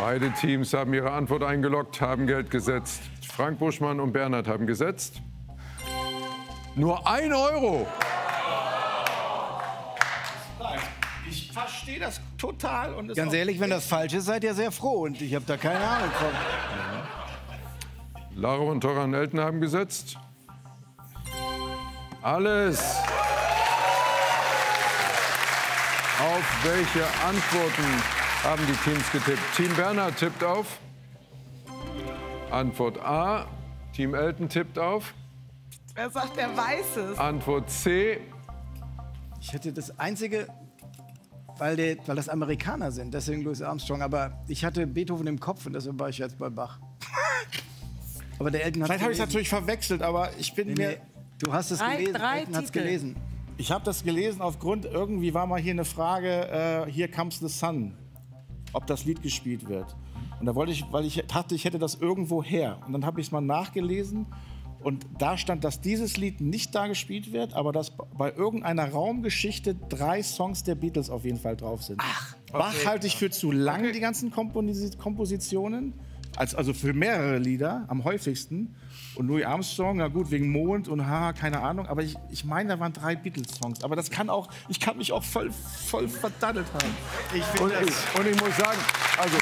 Beide Teams haben ihre Antwort eingeloggt, haben Geld gesetzt. Frank Buschmann und Bernhard haben gesetzt. Nur 1 Euro. Ich verstehe das total. Und Ganz ehrlich, wenn das falsch ist, seid ihr sehr froh. Und ich habe da keine Ahnung von. Lara und Tora und Elton haben gesetzt. Alles. Auf welche Antworten haben die Teams getippt? Team Bernhard tippt auf Antwort A. Team Elton tippt auf Wer sagt, der weiß es? Antwort C. Ich hätte das Einzige, weil das Amerikaner sind, deswegen Louis Armstrong. Aber ich hatte Beethoven im Kopf und deshalb war ich jetzt bei Bach. Aber der Elton hat Vielleicht habe ich es natürlich verwechselt, aber ich bin mir... Du hast es gelesen, drei Elton hat's Titel. gelesen. Ich habe das gelesen aufgrund, irgendwie war mal hier eine Frage, Here Comes the Sun, ob das Lied gespielt wird. Und da wollte ich, weil ich dachte, ich hätte das irgendwo her. Und dann habe ich es mal nachgelesen und da stand, dass dieses Lied nicht da gespielt wird, aber dass bei irgendeiner Raumgeschichte 3 Songs der Beatles auf jeden Fall drauf sind. Ach, Bach halte ich für zu lang, die ganzen Kompositionen. Also für mehrere Lieder am häufigsten. Und Louis Armstrong, na gut, wegen Mond und keine Ahnung. Aber ich meine, da waren 3 Beatles-Songs. Aber das kann auch, ich kann mich auch voll verdaddelt haben. Und ich muss sagen, also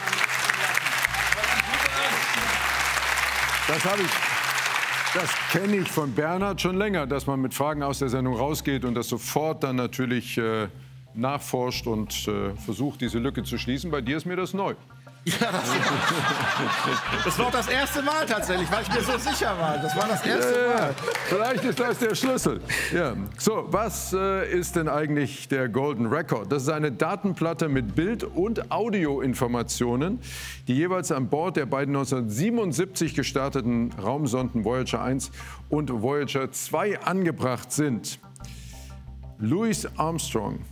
das kenne ich von Bernhard schon länger, dass man mit Fragen aus der Sendung rausgeht und das sofort dann natürlich nachforscht und versucht, diese Lücke zu schließen. Bei dir ist mir das neu. Ja, das war auch das erste Mal tatsächlich, weil ich mir so sicher war. Das war das erste Mal. Vielleicht ist das der Schlüssel. Ja. So, was ist denn eigentlich der Golden Record? Das ist eine Datenplatte mit Bild- und Audioinformationen, die jeweils an Bord der beiden 1977 gestarteten Raumsonden Voyager 1 und Voyager 2 angebracht sind. Louis Armstrong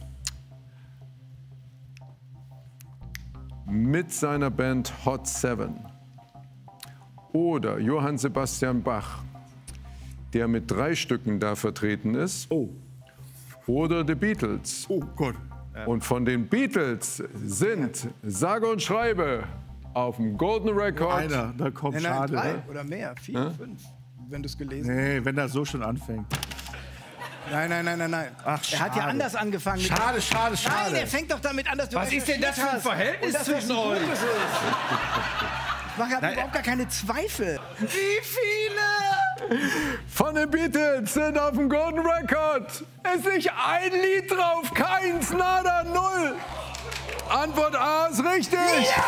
mit seiner Band Hot 7 oder Johann Sebastian Bach, der mit 3 Stücken da vertreten ist, oder The Beatles. Oh Gott. Und von den Beatles sind sage und schreibe auf dem Golden Record Einer, da kommt Nein, schade. 3 Ne? oder mehr, 4, 5, wenn du es gelesen hast. Nee, wenn das so schon anfängt. Nein. Ach, Er hat ja schade. anders angefangen. Schade. Nein, er fängt doch damit an, dass du Was ist denn das für ein Verhältnis zwischen euch? Ich habe überhaupt gar keine Zweifel. Wie viele? von den Beatles sind auf dem Golden Record. Es ist nicht ein Lied drauf, keins, nada, null. Antwort A ist richtig. Ja!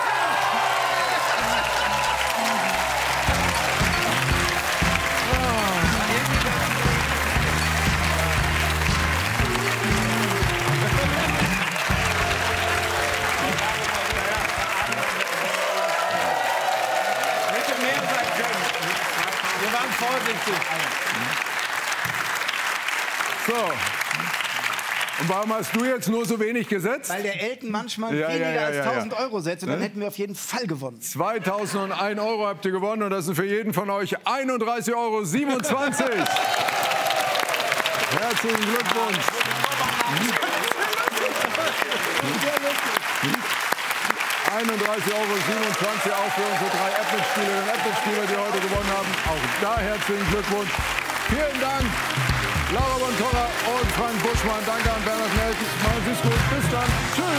Wir waren vorsichtig. So. Und warum hast du jetzt nur so wenig gesetzt? Weil der Elton manchmal Ja, weniger als ja. 1.000 Euro setzt. Und dann hätten wir auf jeden Fall gewonnen. 2001 Euro habt ihr gewonnen und das sind für jeden von euch 31,27 Euro. Herzlichen Glückwunsch. 31,27 Euro auch für unsere 3 Apple-Spieler und Apple-Spieler, die heute gewonnen haben. Auch da herzlichen Glückwunsch. Vielen Dank, Lara Bontorra und Frank Buschmann. Danke an Bernhard Melken. Machen Sie es gut. Bis dann. Tschüss.